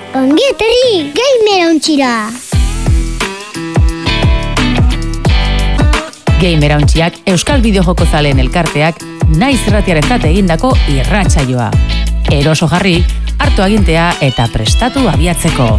Ongi etorri Gamerauntxira. Gamerauntxiak Euskal Bideojoko zaleen elkarteak naiz irratiarentzat egindako irratsaioa. Eroso jarri, hartu agintea eta prestatu abiatzeko.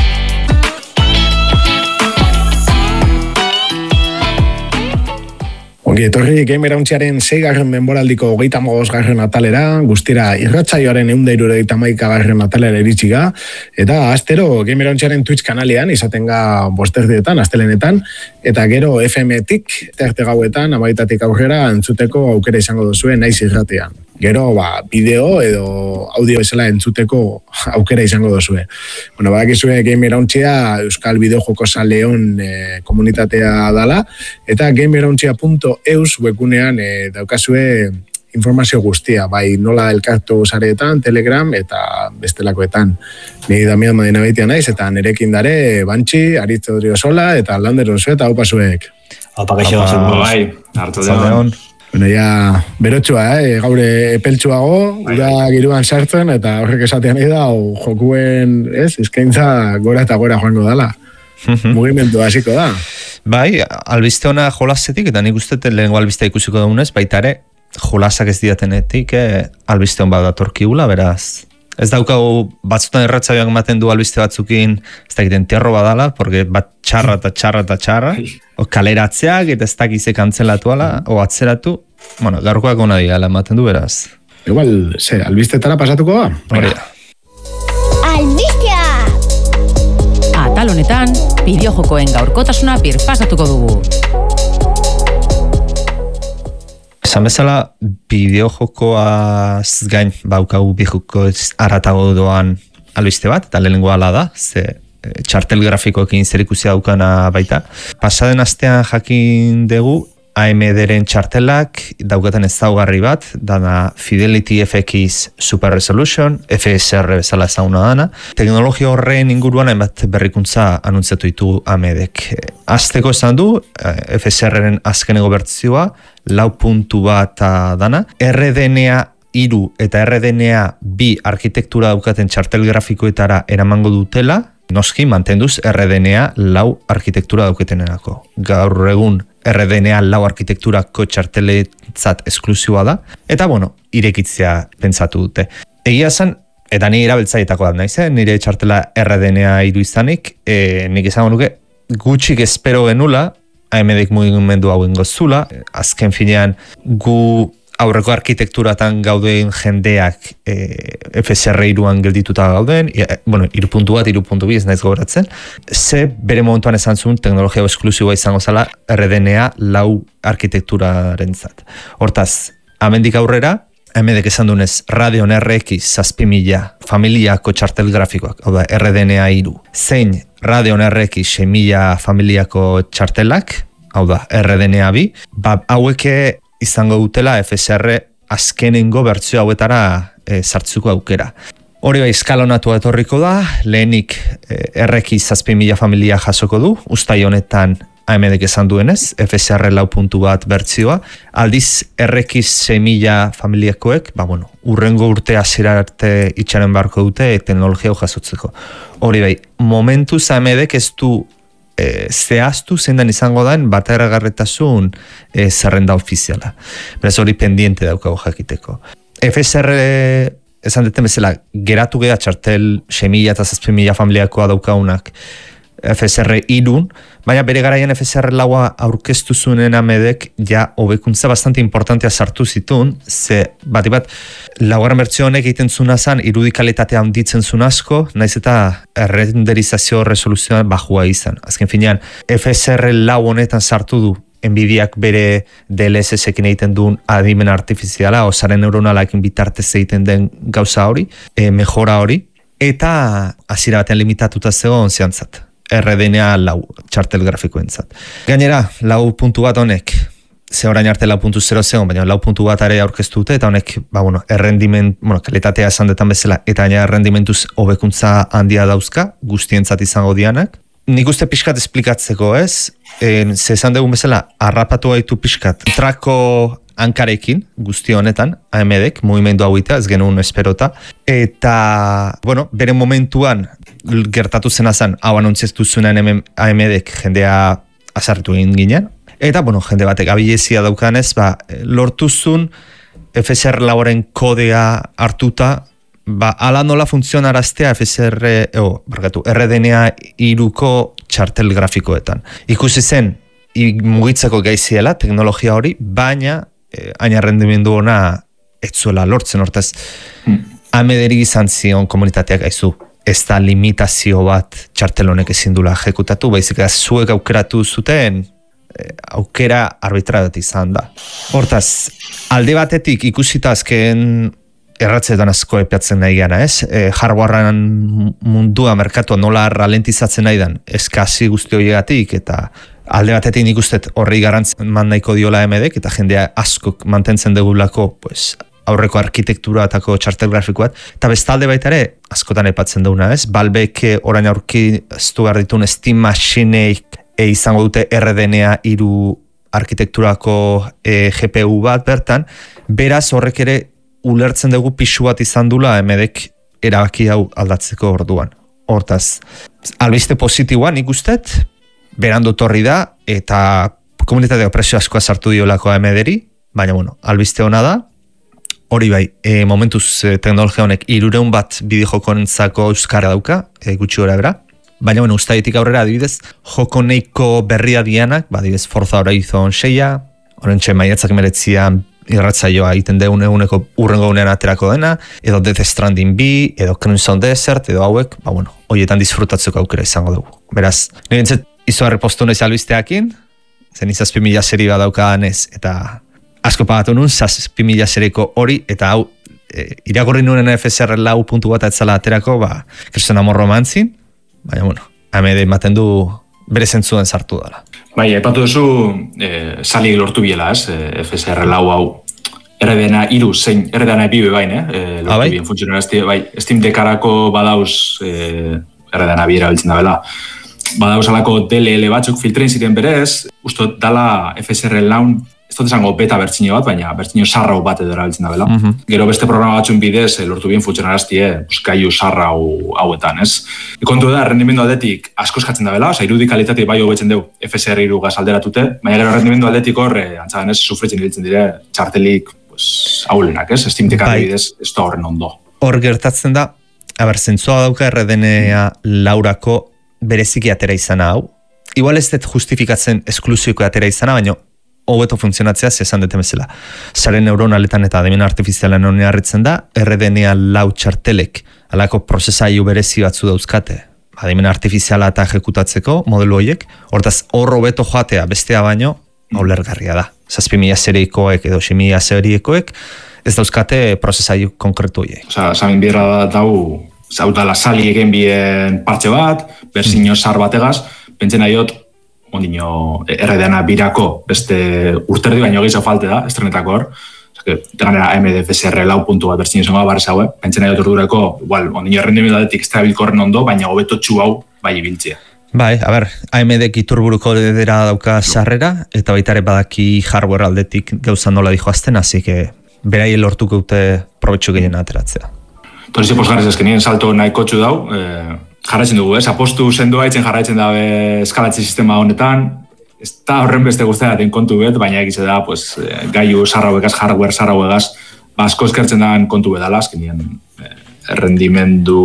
Ongi etorri Gamerauntxiaren 6. denboraldiko 35. atalera, guztira irratsaioaren 171. atalera iritsiga, eta astero Gamerauntxiaren Twitch kanalean izatenga bosterdietan, astelenetan, eta gero FM-tik, terte gauetan, amaitatik aurrera entzuteko aukera izango duzue naiz irratean. Gero, bideo edo audio bezala entzuteko aukera izango duzue. Bueno, badakizue Gamerauntxia Euskal Bideojoko zaleon komunitatea dala, eta gamerauntxia.eus webgunean daukazue informazio guztia, bai nola elkartu sareetan, Telegram eta bestelakoetan. Ni Damian Madina Beitia naiz, eta nerekin dare Bantxi, Aritz Odriozola eta Lander Oso eta haupazuek. Haupa kaixo, bai, hartu deon. Bueno, ja, berotxua, gaur epeltsuago, ura giruan sartzen, eta horrek esatean da, jokuen, eskaintza gora eta gora joango dala. Mugimendu hasiko da. Bai, albiste ona jolasetik, eta nik uste lehenko albiste ikusiko daunez, baita ere, jolasak ez diatenetik, albiste hon bat datorkigula, beraz. Ez daukagu batzutan erratzaioak ematen du albiste batzukin, ez dakiten terro badala, porque bat txarra eta txarra eta txarra, o kaleratzeak eta ez dakize kantzelatu ala, o atzeratu, bueno, gaurkoak ona diala ematen du, beraz. Igual, albistetara pasatuko da? Hori da. Albistea! Atal honetan, bideojokoen gaurkotasuna birpasatuko dugu. Esan bezala, bideojokoaz gain baukagu bijoko aratago doan albiste bat, eta lehenengo ala da, ze txartel grafikoekin zerikusia daukana baita. Pasaden astean jakin dugu, AMD-ren txartelak daukaten ezaugarri bat, dana Fidelity FX Super Resolution, FSR bezala ezaguna dana. Teknologia horren inguruan hainbat berrikuntza anuntziatu ditu AMD-ek. Azteko esan du, FSR-ren azkenego bertzioa, 4.1 dana. RDNA 3 eta RDNA 2 arkitektura daukaten txartel grafikoetara eramango dutela, noski mantenduz RDNA 4 arkitektura dauketenerako. Gaur egun RDNA 4 arkitekturako txarteletzat esklusioa da, eta bueno, irekitzea pentsatu dute. Egia zen, eta nire erabiltzaietako da naiz, nire txartela RDNA 3 izanik, nik izango nuke gutxik espero genula, AMD-ek mugimendu hauen gozula, azken finean gu aurreko arkitekturatan gauden jendeak FSR 3an geldituta gauden, bueno, 3.1, 3.2 ez naiz gogoratzen, ze bere momentuan esan zuen teknologia esklusiboa izango zala RDNA 4 arkitekturaren zat. Hortaz, amendik aurrera, AMD-ek esan dunez Radeon RX 6000 familiako txartel grafikoak, hau da RDNA 3, zein Radeon RX 6000 familiako txartelak, hau da RDNA 2, haueke izango dutela FSR azkenengo bertzio hauetara sartzuko aukera. Hori bai eskalonatu etorriko da, lehenik RX 6000 familia jasoko du, uztai honetan AMD-ek esan duenez, FSR 4.1 bertzioa, aldiz RX 6000 familiakoek, urrengo urte hasiera arte itxaren beharko dute teknologia jasotzeko. Hori bai, momentuz AMD-ek ez du zehaztu zendan izango den bateragarritasun zerrenda ofiziala. Beraz hori pendiente daukago jakiteko. FSR esan deten bezala, geratu geha txartel 6000 eta 6000 familiakoa daukaunak FSR 3, baina bere garaian FSR 4 aurkeztu zuen AMD-ek ja hobekuntza bastante importantea sartu zituen, ze bat laugarren bertsio honek egiten zuna zan irudikalitatea handitzen zuen asko, naiz eta renderizazio resoluzioan bajua izan. Azken finean, FSR 4 honetan sartu du Nvidiak bere DLSS-ekin egiten duen adimen artifiziala, osaren neuronalakin bitartez egiten den gauza hori, mejora hori, eta hasiera batean limitatuta zegoen ziantzat. RDNA 4 txartel grafikoentzat. Gainera, 4.1 honek, ze orain arte 4.0 zegoen, baina 4.1 ere aurkeztu dute, eta honek, kalitatea esan detan bezala, eta gaina errendimentuz hobekuntza handia dauzka, guztientzat izango dianak. Nik uste pixkat esplikatzeko, ez? Ze esan dugun bezala, harrapatu gaitu pixkat. Trako hankarekin, guzti honetan, AMDek, mugimendu hauita, ez genuen esperota, eta, bueno, bere momentuan, gertatu zena zen, hau anontzestu zuen AMDek jendea azartu egin ginen, eta, bueno, jende batek abilezia daukanez, lortuzun FSR lauren kodea hartuta, ala nola funtzionaraztea RDNA 3ko txartel grafikoetan. Ikusi zen, mugitzeko gaiziela teknologia hori, baina aina rendimendu ona ez zuela lortzen, hortaz AMDeri izan zion komunitateak aizu, ez da limitazio bat txartel honek ezin dula ejekutatu, baizik zuek aukeratu zuten aukera arbitra bat izan da. Hortaz, alde batetik ikusita azken erratzeetan asko epeatzen nahi gana, ez? Hardwarean mundua, merkatua nola ralentizatzen nahi dan, eskasi guzti horiegatik, eta alde batetik nik ustet horri garantzen man nahiko diola AMDek, eta jendea asko mantentzen degulako, pues, aurreko arkitektura atako txartel grafiko bat, eta bestalde baita ere, askotan epatzen duguna, ez? Balbek orain aurki estu behar ditun Steam Machineik izango dute RDNA 3 arkitekturako GPU bat bertan, beraz horrek ere ulertzen dugu pixu bat izan dula AMDek erabaki hau aldatzeko orduan. Hortaz, albiste positiboan ikustet, berando torri da, eta komunitatea presio askoa sartu diolako AMDeri, baina bueno, albiste hona da, hori bai, momentuz teknologia honek 300 bat bideojokoentzako euskara dauka, gutxi gora bera, baina bueno, ustaitik aurrera adibidez, joko neiko berria dianak, adibidez Forza Horizon 6, horrentxe maiatzak meretzian irratzaioa egiten deun eguneko urrengo unean aterako dena, edo Death Stranding 2, edo Crimson Desert, edo hauek, bueno, horietan disfrutatzeko aukera izango dugu. Beraz, nirentzet izugarri postu naiz albisteakin, zen 7.000 seri bat daukadanez, eta asko pagatu nun, 7.000 seriko hori, eta hau, irakurri nuen FSR lau puntu bat etzala aterako, kriston amorro mantzin, baina, bueno, AMD ematen du bere zentzuen sartu dela. Bai, aipatu duzu, sali lortu biela, ez? FSR lau hau, RDNA 3 zein RDNA 2 bain, lortu bien funtzionarazti, bai, Steam Deckarako badauz RDNA 2 erabiltzen da bela. Badauz alako DLL batzuk filtrein ziren berez, uste dala FSR laun, ez dut esango beta bertxino bat, baina bertxino sarrau bat edo erabiltzen da bela. Gero beste programa batzun bidez lortu bien funtzionaraztie gaiu sarrau hauetan, ez? Kontu da, rendimendu aldetik asko eskatzen da bela, irudi kalitatea bai hobetzen dugu FSR 3 gaz alderatute, baina gero rendimendu aldetik hor, antzagan ez, sufretzen ibiltzen dire txartelik haulenak, ez? Steam Deck adibidez, ez da horren ondo. Hor gertatzen da, zentzua dauka RDNA laurako bereziki atera izana hau. Igual ez dut justifikatzen esklusioko atera izana, baina hobeto funtzionatzea esan dute bezala. Sare neuronaletan eta adimen artifizialan oinarritzen da, RDNA lau txartelek alako prozesailu berezi batzu dauzkate. Adimen artifiziala eta ejekutatzeko modelu horiek, hortaz hor hobeto joatea bestea baino, ulergarria da. 7.000 serikoek edo 6.000 serikoek ez dauzkate prozesailu konkretu horiek. Samin bierra da hau, zautala sali egen bien partxe bat, berzino sar bategaz, pentsena diot, ondino RDNA 2ko beste urterdi baino gehiago falte da, estrenetako hor. Ganera AMD FSR lau puntu bat berzino zengoa barrez haue, pentsena diot ordureko, igual, ondino rendimendadetik ez da bilkorren ondo, baina hobetotxu hau bai ibiltzea. Bai, AMD iturburuko dedera dauka sarrera, eta baitare badaki hardware aldetik gauza nola dijoazten, hasi que berai lortuko dute probetxu gehien ateratzea. Torrize posgarrez ezkenien salto nahi kotxu dau, jarraitzen dugu, apostu sendoa itzen jarraitzen dabe eskalatze sistema honetan, ez da horren beste guztiaten kontu bet, baina egize da, gaiu sarrauegaz, hardware sarrauegaz, asko eskertzen daen kontu bedala, azkenien rendimendu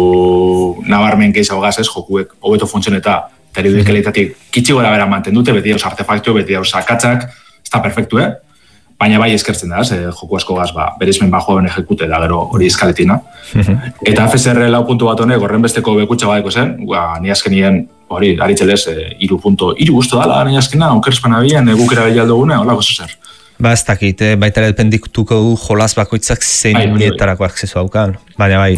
nabarmen gehiago gaz, jokuek hobeto funtzioneta, eta irudik elitatik kitsi gora bera manten dute, beti dauz artefaktu, beti dauz akatzak, ez da perfektu, baina bai eskertzen da, joku asko gaz, berizmen bajoen ejekute da gero hori eskaletina. Eta FSR lau puntu bat honek, horren besteko bekutxa badeko zen, ni azkenien, hori, aritzelez, 3.3 guztu dala, ni azkena, onkerspan abien, gukera behialdo gune, holako zozer. Ez dakit, baita ere dependituko du jolaz bakoitzak zein unietarako akzesu haukan. Baina bai,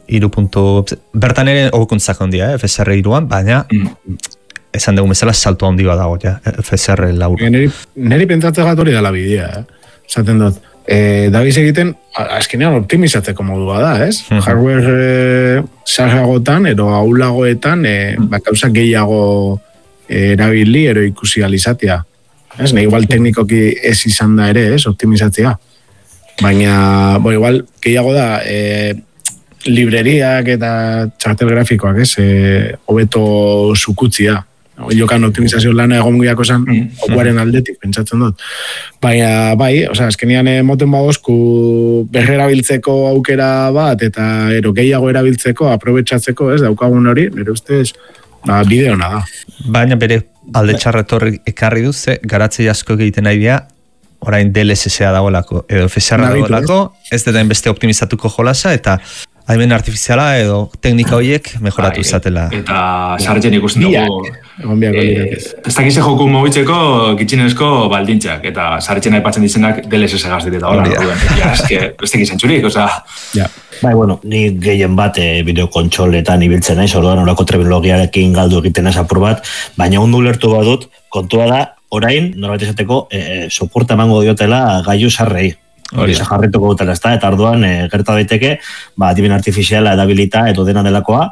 3. Bertan ere hobekuntzak ondia, FSR 3an, baina esan dugu bezala salto handi bat dago, FSR lauro. Neri pentsatzen gat hori dela bidea, esaten dut. Dabiz egiten, azkenean optimizatzeko modua da, ez? Hardware sarragotan, ero aulagoetan, gauzak gehiago erabili, ero ikusi alizatea. Ez, ne, igual teknikoki ez izan da ere, ez, optimizatzea. Baina, igual, gehiago da, libreriak eta txartel grafikoak, ez, hobeto sukutzia. Jokan optimizazio lana egon guiako zen, okuaren aldetik, pentsatzen dut. Baina, bai, azkenian moten badozku berrerabiltzeko aukera bat, eta gehiago erabiltzeko, aprobetxatzeko, ez, daukagun hori, nire ustez, bide hona da. Baina bere alde txarretorri ekarri duze, garatzei asko egiten nahi dira, orain DLSS-a dagoelako, edo FSR-a dagoelako, ez da beste optimizatuko jolasa, eta haimen artifiziala edo teknika horiek mejoratu izatela. Eta sartzen ikusten dugu. Ez dakize joku mobitzeko gitxinezko baldintzak, eta sartzen aipatzen dizenak DLSS gazdit eta hola. Ez tekiz entzurik, Bai, bueno, ni gehien bat bideokontsoletan ibiltzen naiz, orduan orako terminologiarekin galdu egiten ez apur bat, baina ondo lertu badut, kontua da, orain, norbait esateko, soporta emango diotela gailu sarrei. Hori jarrituko dutela, eta arduan gerta daiteke, adimen artifiziala edabilita edo dena delakoa,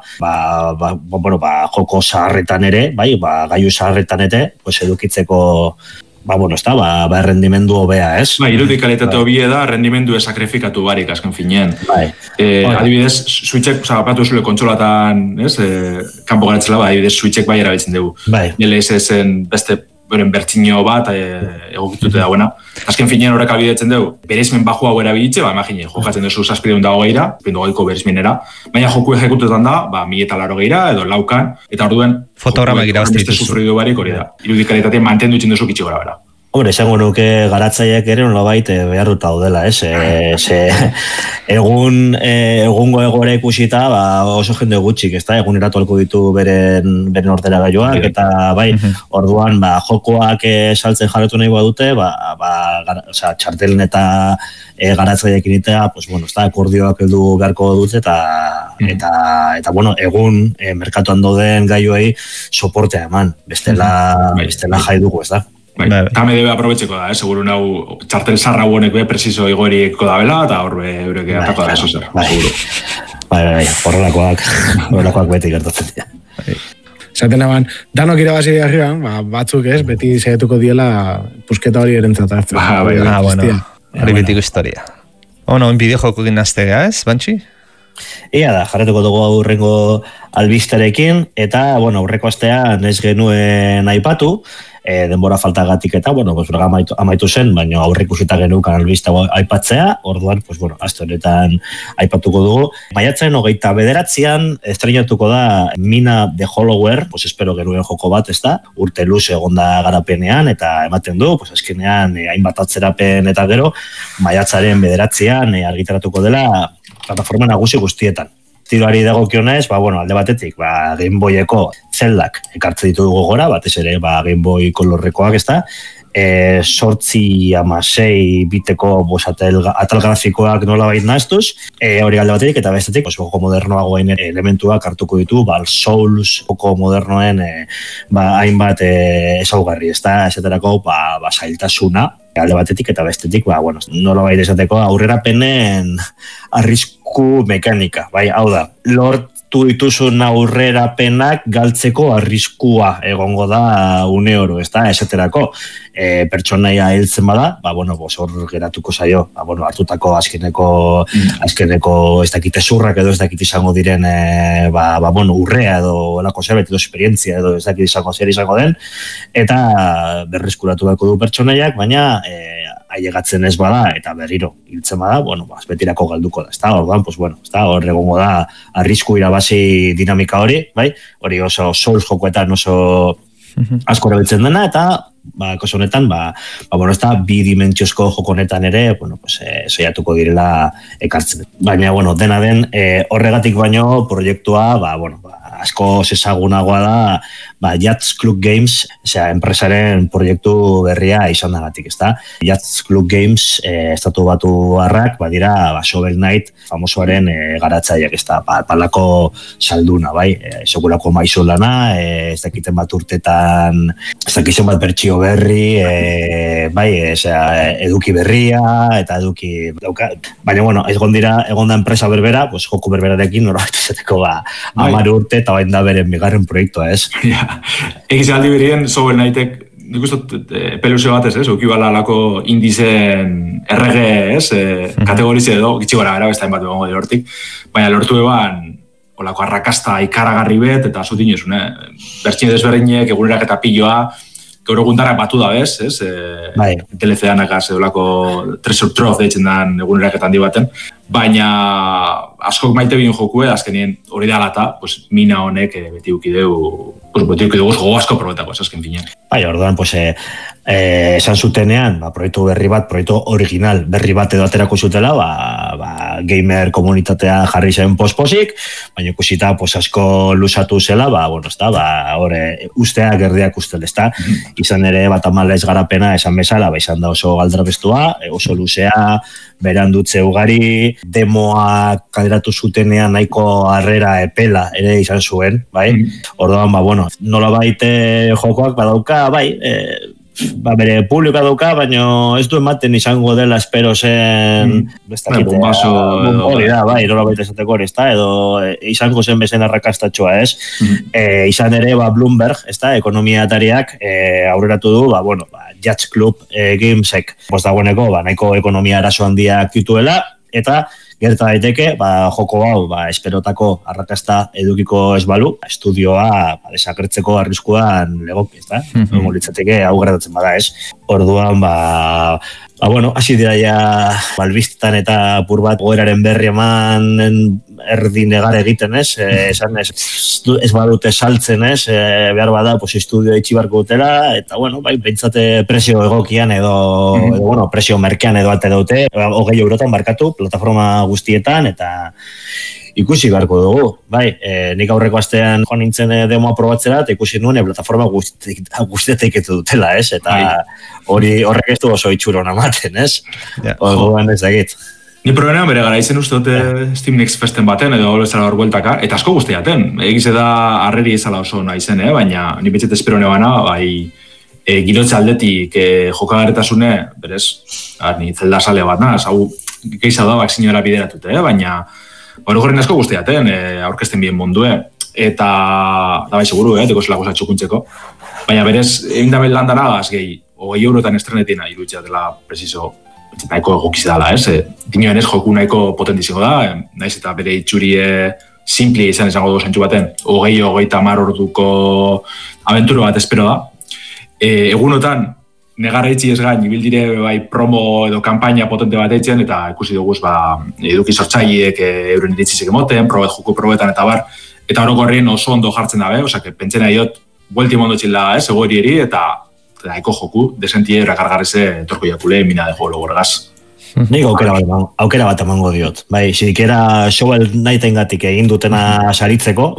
joko zaharretan ere, gailu zaharretan ere, edukitzeko errendimendu hobea, ez? Irudik kalitate hobie da, rendimendu esakrifikatu barik, azken finean. Adibidez, switchek, apatu zule kontsolatan, kanpo garatzela, adibidez, switchek bai erabiltzen dugu. DLSS-en beste beren bertxinio bat egokitute dauena. Azken finean horrek abidetzen dugu, bereizmen baju hau erabilitze, imagine, jokatzen duzu 720 pindogoiko bereizmenera, baina joku ejekutetan da, 1080 edo laukan, eta orduen fotogramak irabazte dituzu. Sufridu barik hori da. Irudik kalitatea mantendu itzen duzu kitxi gora bera. Hombre, esango nuke garatzaileak ere nolabait beharruta daudela, ez? Egungo egoera ikusita, oso jende gutxik, ez da? Eguneratu alko ditu beren ordera gaioak, eta bai, orduan, jokoak saltzen jarretu nahi badute, txartelen eta garatzaileak initea, akordioak heldu beharko dute, eta egun merkatuan dauden gaioei soportea eman, bestela jai dugu, ez da? Tame debe aprobetxeko da, seguru nau txartel zarra honek be preciso igoriko da bela, eta horbe eureke atako da eso zer, seguru. Horrelakoak beti gertatzen dira. Zaten aban, danok irabazi arriban, batzuk ez, beti zaituko diela pusketa hori erentzat hartzen. Hori betiko historia. Bideo joko ginaztega ez, Bantxi? Ia da, jarretuko dugu aurrengo albistarekin, eta, aurreko astean ez genuen aipatu, denbora faltagatik eta, amaitu zen, baina aurrikusita genukan albista aipatzea, orduan, aste honetan aipatuko dugu. Maiatzaren 29an estrenatuko da Mina The Hollower, espero genuen joko bat, ez da, urte luze egonda garapenean, eta ematen du, azkenean hainbat atzerapen eta gero, maiatzaren 9an argitaratuko dela plataforma nagusi guztietan. Tiroari dagokionez, alde batetik, Game Boyeko Zeldak ekartzen ditu dugu gora, batez ere, Game Boy kolorrekoak, ez da, 8/6 biteko atal grafikoak nola bait nahaztuz, hori alde batetik, eta bestetik, joko modernoagoen elementuak hartuko ditu, Souls joko modernoen hainbat ezaugarri, ez da, esaterako, zailtasuna, alde batetik eta bestetik, nola bait esateko aurrerapenen arrisku mekanika, hau da, lortu dituzun aurrerapenak galtzeko arriskua egongo da une oro, ez da, esaterako, pertsonaia hiltzen bada, hor geratuko zaio, hartutako azkeneko ez dakite zurrak edo ez dakit izango diren, urrea edo lako zerbait edo esperientzia edo ez dakit izango zer izango den, eta berreskuratu beharko du pertsonaiak, baina ailegatzen ez bada eta berriro hiltzen bada, betirako galduko da, ez da, orduan, hor egongo da arrisku irabazi dinamika hori, hori oso Souls jokoetan oso asko erabiltzen dena, eta kasu honetan, ez da, bidimentsiozko joko honetan ere, saiatuko direla ekartzen. Baina, dena den, horregatik baino, proiektua, asko ezagunagoa da, Yachts Club Games, enpresaren proiektu berria izan dagatik, ez da? Yachts Club Games, estatu batu harrak, dira, Shovel Knight, famosoaren garatzaileak, ez da, palako salduna, segurako maizu lana, ez dakiten bat urtetan, ez dakizun bat bertsio berri, eduki berria, eta eduki dauka. Baina, egon da enpresa berbera, joku berberarekin, norbait izateko 10 urte, eta bain da beren bigarren proiektua, ez? Egiz aldi berien, Shovel Knightek nik uste peluzio batez, ukibala alako indizen errege, kategorize edo, gitxi gora gara, besta bat begongo hortik, baina lortu eban, olako arrakasta ikaragarri bet, eta zutin esun, bertxine desberdinek, egunerak eta piloa, gaur egundarak batu da bez, TLC-anak olako Treasure Trove deitzen dan egunerak eta handi baten, baina askok maite bine jokue, azkenien hori da lata, pues, mina honek beti ukideu gogo asko probetako, azken finean. Bai, orduan, pues, esan zutenean, proiektu berri bat, proiektu original berri bat edo aterako zutela, gamer komunitatea jarri zen posposik, baina ikusita pues, asko lusatu zela, usteak erdiak ustel, ezta? Izan ere, bat amalez garapena esan bezala, izan da oso galdrabestua, oso luzea, berandutze ugari, demoak kaleratu zutenean nahiko harrera epela ere izan zuen, bai? Orduan, nola baite jokoak badauka, bai, bere publika dauka, baina ez du ematen izango dela espero zen bombazo hori da, bai, nola baita esateko hori, edo izango zen bezen arrakastatxoa, izan ere, Bloomberg, ekonomia atariak aurreratu du, Jazz Club Gamesek, dagoeneko, nahiko ekonomia arazo handiak dituela, eta gerta daiteke, joko hau, esperotako arrakasta edukiko ez balu, estudioa desagertzeko arriskuan legoki, ez da? Litzateke hau gertatzen bada, ez? Orduan, hasi dira ja balbistetan eta pur bat goeraren berri eman erdi negar egiten, ez? Esan ez badute saltzen, ez? Behar bada, estudio itxibarko dutela, eta, pentsate presio egokian edo, presio merkean edo ate dute, 20 eurotan barkatu, plataforma guztietan, eta ikusi beharko dugu, nik aurreko astean joan nintzen demoa probatzera, eta ikusi nuen plataforma guztietek dutela, ez? Eta horrek ez du oso itxuron amaten, ez? Orduan ez egit. Ni problemean bere gara izen uste dute Steam Next Festen baten, edo lezara hor bueltaka, eta asko guztiaten. Egize da harreri ezala oso nahi zen, baina ni betxet espero nebana, girotze aldetik jokagarretasune, berez, ni zelda sale bat naz, hau geisa da bakzinioera bideratute, baina hori gorren asko guztiaten, aurkezten bien mundue, eta da seguru, teko zelako zatxukuntzeko, baina berez, egin da lan dara gaz gehi, 20 eurotan estrenetina iruditza dela preciso, nahiko egokiz dala, Dinoen ez joku nahiko potentiziko da, naiz eta bere itxurie simpli izan izango dugu zentsu baten, 20-30 orduko abentura bat espero da. Egunotan, negarra itxi ez gain, ibildire promo edo kampaina potente bat eitzen, eta ikusi duguz eduki sortzaileek euren iritzizek emoten, joku probetan eta bar, eta orokorrien oso ondo jartzen dabe, pentsen aiot, buelti mondo txilda, egori eri, eta daiko joku, desentie erakargarreze torko jakule mina de juego logorgaz. Nik aukera bat emango diot. Zidikera Shovel Knighten gatik egin dutena saritzeko,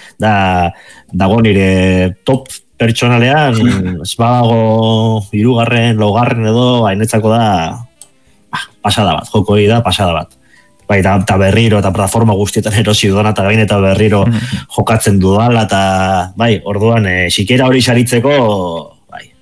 dago nire top pertsonalean, ez badago 3, 4 edo, hainetzako da pasada bat, joko hori da pasada bat. Eta berriro, eta plataforma guztietan erosi dudan, eta gain eta berriro jokatzen dudala, eta orduan, sikera hori saritzeko,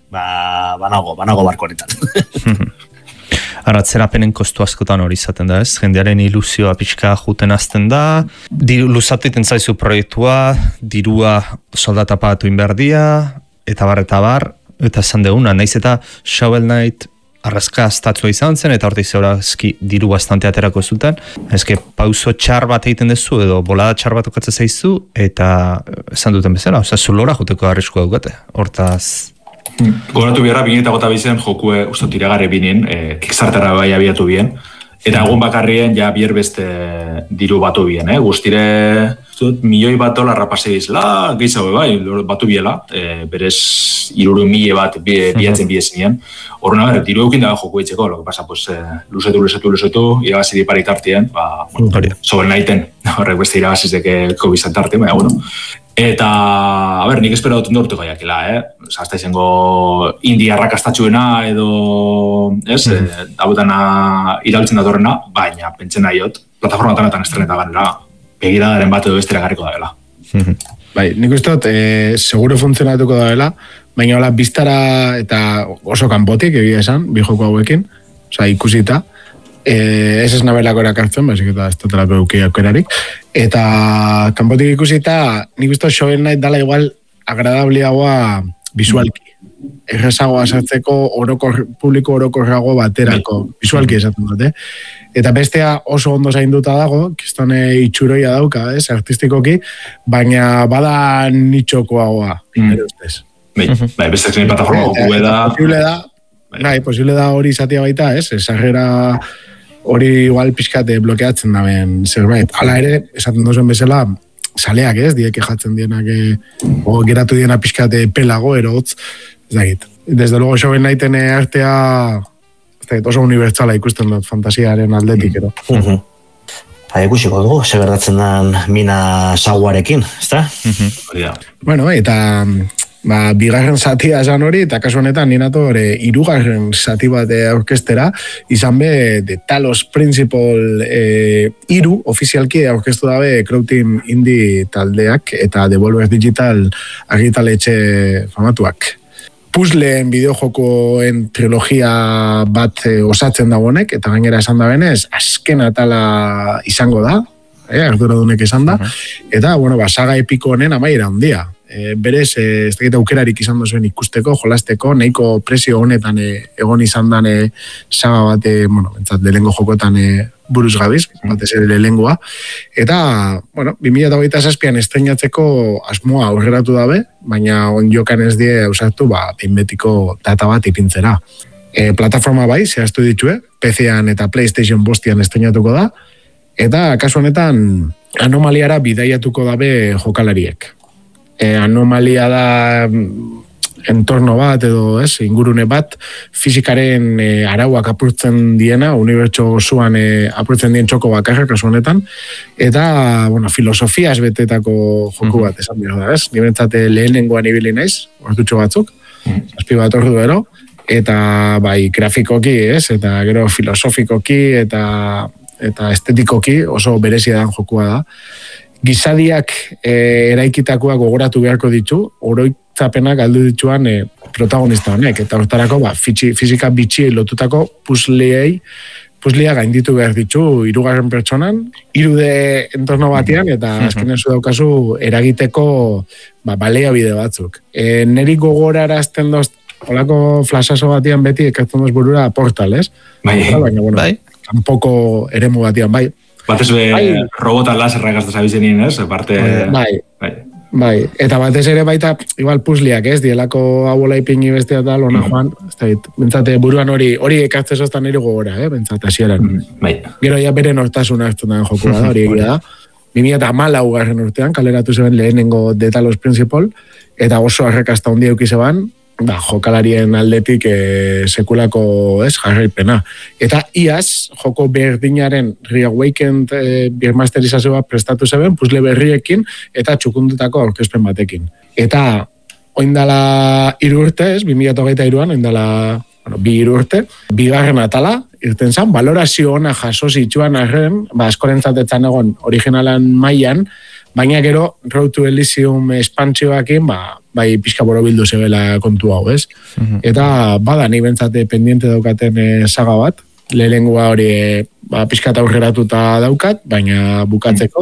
banago barko honetan. Aratzerapenen kostu askotan hori izaten da, ez? Jendearen ilusioa pixka juten azten da, luzatu iten zaizu proiektua, dirua soldata pagatu inberdia, eta bar, eta esan deguna, naiz eta Shovel Knight arrazka estatzua izan zen, eta horteiz eurazki diru bastante aterako zuten. Ezke, pauso txar bat egiten dezu, edo bolada txar bat okatzen zaizu, eta esan duten bezala, zulora juteko arriskua dukate. Hortaz... Goratu biharra, 2008 jokue usto tiragare binen, Kickstarterra bai abiatu bien, eta egun bakarrien ja bier beste diru batu bien, guztire $1,000,000 rapase izela, gehizago bai, batu biela, berez 300,000 bat biatzen biezinien. Horren agar, diru eukin dago joku eitzeko, lo que pasa, pues, luzetu, iragazi diparik tartien, Shovel Knighten, horrek beste iragazizeke COVID tartien, baina, bueno. Eta, nik espero dut endortuko jakela, Zazta izango indie arrakastatxuena edo, abutana iraultzen datorrena, baina pentsen nahiot, plataforma tanetan estreneta ganera, begiradaren bat edo bestera garriko da dela. Nik uste dut, seguro funtzionatuko da dela, baina hola, biztara eta oso kanpotik egia esan, bi joko hauekin, ikusita, ez nabelako erakartzen, baizik eta ez dutela aukerarik. Eta kanpotik ikusita, nik uste Shovel Knight dala igual agradabliagoa visualki. Errezagoa sartzeko publiko orokorrago baterako, visualki esaten dute. Eta bestea oso ondo zainduta dago, kistone itxuroia dauka, artistikoki, baina bada nitxokoagoa, nire ustez. Bai, beste zen plataforma goku da. Posible da hori izatea baita, esarrera hori igual pixkate blokeatzen daben zerbait. Hala ere, esaten duzuen bezala, saleak dieke jatzen dienak, geratu diena pixkate pelago, erotz, ez dakit. Desde luego, xoben naiten artea, oso unibertsala ikusten dut fantasiaren aldetik, ero. Ikusiko dugu, ze gertatzen den Mina Saguarekin, ezta? Bueno, eta bigarren zatia esan hori, eta kasu honetan ninato hirugarren zati bat aurkestera, izan be, The Talos Principle hiru ofizialki aurkestu dabe Crowdteam Indie taldeak eta Devolver Digital argitaletxe famatuak. Puzzleen bideojokoen trilogia bat osatzen dagoenek, eta gainera esan da benez, azken atala izango da, arduradunek esan da, eta, saga epiko honen amaiera handia. Berez, ez dakit aukerarik izan duzuen ikusteko, jolasteko, nahiko presio honetan egon izan dan saga bat, bentsat, lehengo jokotan buruz gabiz, batez ere lehengoa. Eta, 2027an estreinatzeko asmoa aurreratu dabe, baina on jokan ez die ausartu, behinbetiko data bat ipintzera. Plataforma bai, zehaztu ditue, PC-an eta PlayStation 5an estreinatuko da, eta kasu honetan anomaliara bidaiatuko dabe jokalariek. Anomalia da entorno bat edo ingurune bat fizikaren arauak apurtzen diena, unibertso osoan apurtzen dien txoko bakarra kasu honetan, eta filosofiaz betetako joku bat esan behar da, nibentzate lehenengoan ibili naiz, ortutxo batzuk, zazpi bat ordu ero, eta bai grafikoki, eta gero filosofikoki eta estetikoki oso berezia dan jokua da. Gizadiak eraikitakoa gogoratu beharko ditu, oroitzapenak galdu dituan protagonista honek, eta hortarako fizika bitxiei lotutako puzzlea gainditu behar ditu hirugarren pertsonan, 3D entorno batean, eta azkenean zu daukazu eragiteko baliabide batzuk. Neri gogorarazten doz, holako flashazo batean beti ekartzen doz burura Portal, ez? Baina, kanpoko eremu batean, bai. Batez robota laserra gazta zabizenien, ez? Bai. Eta batez ere baita, igual puzzleak, ez? Dielako abola ipingi bestea tal, ona joan, bentsate buruan hori ekartze zoztan nire gogora, bentsate hasieran. Gero ja bere nortasuna hartzen da jokua da, hori egia da. 2014 urtean, kaleratu zeben lehenengo The Talos Principle, eta oso arrakasta handia eukizeban, jokalarien aldetik sekulako jarraipena. Eta iaz, joko berdinaren Reawakened birmasterizazioa prestatu zeben, puzzle berriekin eta txukundutako aurkezpen batekin. Eta oindala 3 urte, 2023an, oindala 2 urte, bigarren atala, irten zan, valorazio ona jaso zituan arren, askorentzat egon originalan mailan, baina gero Road to Elysium espantsioakin, bai pixka borobildu zebela kontu hau, ez? Eta bada ni bentsate pendiente daukaten saga bat, lehenengoa hori pixka eta aurreratuta daukat, baina bukatzeko,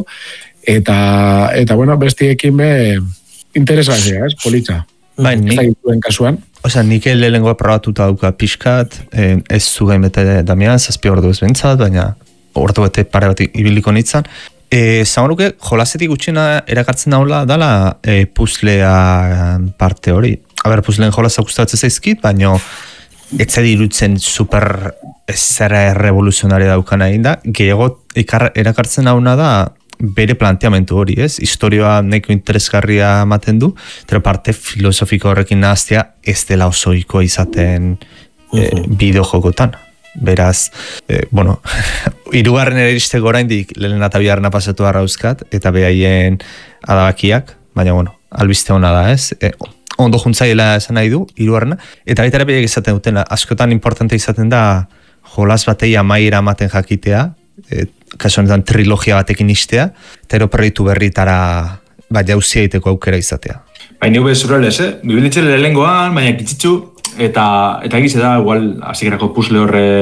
eta bestiekin interesgarria, ez? Politza. Bai, kasuan. Osea, nik lehenengoa probatuta dauka pixkat, ez zugain bete Damian, 7 ordu ez bentsat, baina ordu bete pare bat ibiliko nintzen. Zamaruke, jolasetik gutxena erakartzen daula dala puzzlea parte hori. Puzzleen jolazak gustatzen zaizkit, baina ez zedi irutzen super zera revoluzionari daukana egin da. Gehiago erakartzen dauna da bere planteamentu hori, ez? Historioa neko interesgarria ematen du, pero parte filosofiko horrekin nahaztea ez dela osoiko izaten bideojokotan. Beraz, hirugarren ere iristeko oraindik lehen eta bigarrena pasatu arrauzkat, eta behaien adabakiak, baina, albiste hona da, ez? Ondo juntzaiela esan nahi du, hirugarrena, eta baita ere behiak izaten dutena, askotan importante izaten da jolas batei amaiera ematen jakitea, kasu honetan trilogia batekin istea, eta ero proiektu berritara jauzia egiteko aukera izatea. Baina hube zurrelez, bibilitzele lehengoan, baina kitzitzu, eta egize da, igual, hasigerako puzzle horre